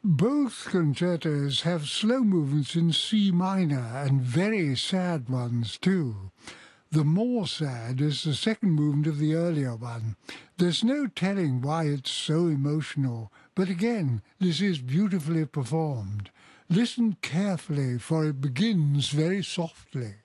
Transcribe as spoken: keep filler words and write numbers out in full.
Both concertos have slow movements in C minor and very sad ones too. The more sad is the second movement of the earlier one. There's no telling why it's so emotional, but again, this is beautifully performed. Listen carefully, for it begins very softly.